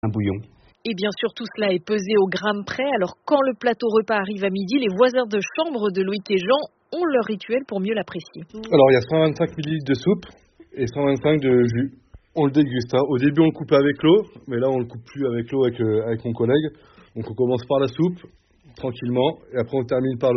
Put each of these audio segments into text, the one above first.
un bouillon. Et bien sûr, tout cela est pesé au gramme près. Alors, quand le plateau repas arrive à midi, les voisins de chambre de Loïc et Jean ont leur rituel pour mieux l'apprécier. Alors, il y a 125 ml de soupe et 125 de jus. On le déguste. Au début, on le coupe avec l'eau, mais là, on le coupe plus avec l'eau avec mon collègue. Donc, on commence par la soupe, tranquillement, et après, on termine par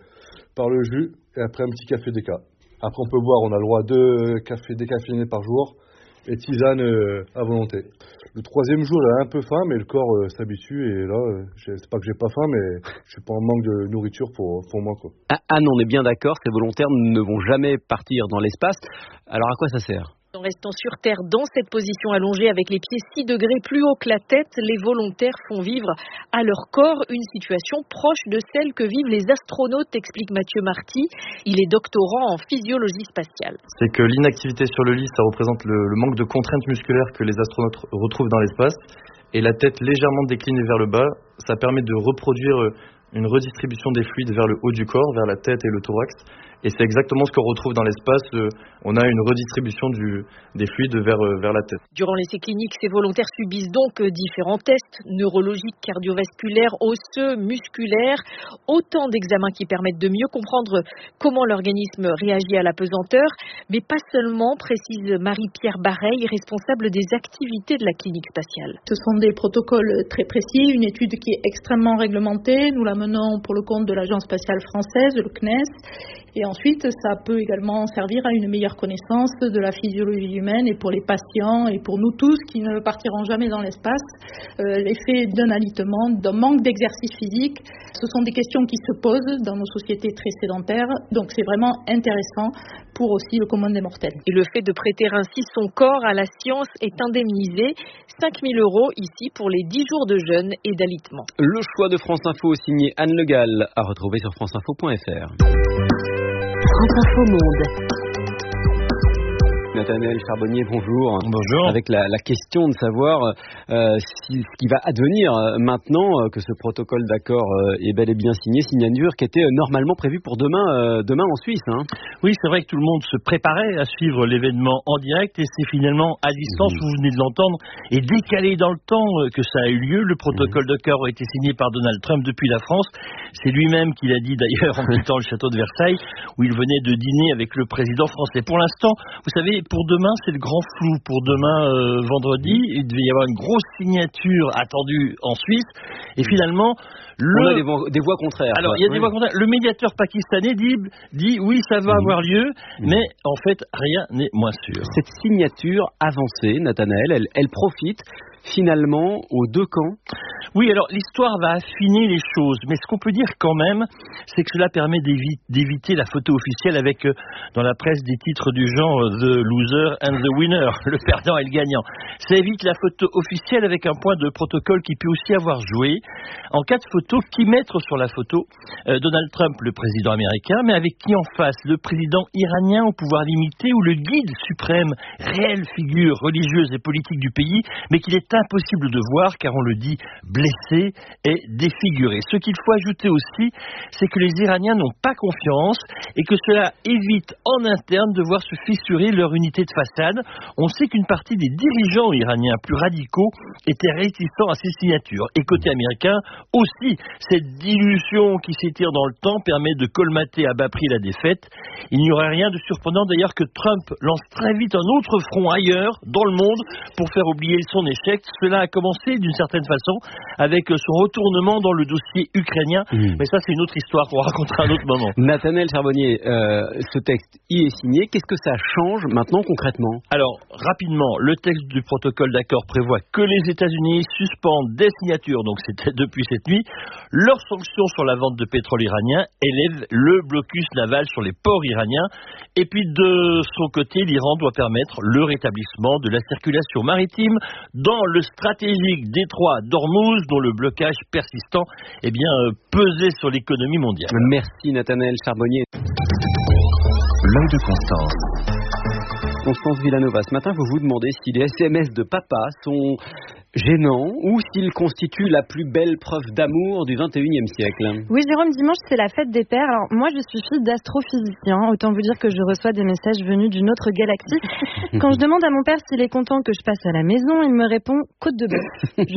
le jus, et après, un petit café déca. Après, on peut boire, on a le droit à 2 cafés décaféinés par jour, et tisane à volonté. Le 3e jour, j'ai un peu faim, mais le corps s'habitue, et là, c'est pas que j'ai pas faim, mais je suis pas en manque de nourriture pour moi, quoi. Anne, on est bien d'accord, ces volontaires ne vont jamais partir dans l'espace. Alors, à quoi ça sert ? En restant sur Terre dans cette position allongée avec les pieds 6 degrés plus haut que la tête, les volontaires font vivre à leur corps une situation proche de celle que vivent les astronautes, explique Mathieu Marty. Il est doctorant en physiologie spatiale. C'est que l'inactivité sur le lit, ça représente le manque de contraintes musculaires que les astronautes retrouvent dans l'espace. Et la tête légèrement déclinée vers le bas, ça permet de reproduire une redistribution des fluides vers le haut du corps, vers la tête et le thorax. Et c'est exactement ce qu'on retrouve dans l'espace. On a une redistribution des fluides vers la tête. Durant l'essai clinique, ces volontaires subissent donc différents tests neurologiques, cardiovasculaires, osseux, musculaires. Autant d'examens qui permettent de mieux comprendre comment l'organisme réagit à la pesanteur. Mais pas seulement, précise Marie-Pierre Bareil, responsable des activités de la clinique spatiale. Ce sont des protocoles très précis, une étude qui est extrêmement réglementée. Nous la menons pour le compte de l'Agence spatiale française, le CNES. Et ensuite, ça peut également servir à une meilleure connaissance de la physiologie humaine et pour les patients et pour nous tous qui ne partiront jamais dans l'espace, l'effet d'un alitement, d'un manque d'exercice physique, ce sont des questions qui se posent dans nos sociétés très sédentaires, donc c'est vraiment intéressant pour aussi le commun des mortels. Et le fait de prêter ainsi son corps à la science est indemnisé, 5 000 € ici pour les 10 jours de jeûne et d'alitement. Le choix de France Info signé Anne Le Gall, à retrouver sur franceinfo.fr. France Info Monde. Nathanaël Charbonnier, bonjour. Bonjour. Avec la question de savoir ce qui va advenir maintenant que ce protocole d'accord est bel et bien signé, signature qui était normalement prévue pour demain en Suisse. Hein. Oui, c'est vrai que tout le monde se préparait à suivre l'événement en direct et c'est finalement à distance, vous venez de l'entendre, et décalé dans le temps que ça a eu lieu. Le protocole d'accord a été signé par Donald Trump depuis la France. C'est lui-même qui l'a dit d'ailleurs en quittant le château de Versailles où il venait de dîner avec le président français. Pour l'instant, vous savez, pour demain, c'est le grand flou. Pour demain, vendredi, il devait y avoir une grosse signature attendue en Suisse. Et finalement, on a des voix contraires. Alors, il y a des voix contraires. Le médiateur pakistanais dit oui, ça va avoir lieu, mais en fait, rien n'est moins sûr. Cette signature avancée, Nathanaël, elle profite finalement aux deux camps. Oui, alors l'histoire va affiner les choses, mais ce qu'on peut dire quand même, c'est que cela permet d'éviter la photo officielle avec, dans la presse, des titres du genre « The loser and the winner », le perdant et le gagnant. Ça évite la photo officielle avec un point de protocole qui peut aussi avoir joué. En cas de photo, qui mettre sur la photo Donald Trump, le président américain, mais avec qui en face? Le président iranien au pouvoir limité ou le guide suprême, réelle figure religieuse et politique du pays, mais qu'il est impossible de voir car on le dit blessé et défiguré. Ce qu'il faut ajouter aussi, c'est que les Iraniens n'ont pas confiance et que cela évite en interne de voir se fissurer leur unité de façade. On sait qu'une partie des dirigeants iraniens plus radicaux étaient réticents à ces signatures. Et côté américain aussi, cette dilution qui s'étire dans le temps permet de colmater à bas prix la défaite. Il n'y aurait rien de surprenant d'ailleurs que Trump lance très vite un autre front ailleurs dans le monde pour faire oublier son échec. Cela a commencé d'une certaine façon avec son retournement dans le dossier ukrainien. Mais ça, c'est une autre histoire qu'on racontera à un autre moment. Nathanaël Charbonnier, ce texte y est signé. Qu'est-ce que ça change maintenant concrètement? Alors, rapidement, le texte du protocole d'accord prévoit que les États-Unis suspendent des signatures, donc c'était depuis cette nuit, leurs sanctions sur la vente de pétrole iranien, élèvent le blocus naval sur les ports iraniens. Et puis, de son côté, l'Iran doit permettre le rétablissement de la circulation maritime dans le stratégique détroit d'Ormuz, dont le blocage persistant pesait sur l'économie mondiale. Merci Nathanaël Charbonnier. L'œil de Constance. Constance Villanova, ce matin, vous vous demandez si les SMS de papa sont gênants ou s'ils constituent la plus belle preuve d'amour du 21e siècle. Oui, Jérôme, dimanche, c'est la fête des pères. Alors, moi, je suis fille d'astrophysicien. Autant vous dire que je reçois des messages venus d'une autre galaxie. Quand je demande à mon père s'il est content que je passe à la maison, il me répond « côte de bœuf ».